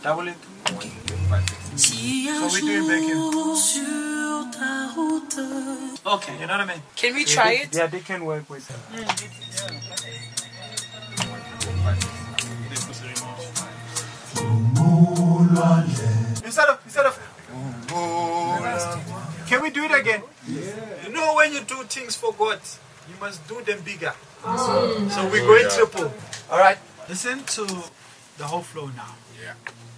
Double it. So we're doing bacon. Okay. You know what I mean? Can we try it? Yeah, they can work with it. Instead of can we do it again? You know when you do things for God, you must do them bigger. So we're going triple. Alright. Listen to the whole flow now. Yeah.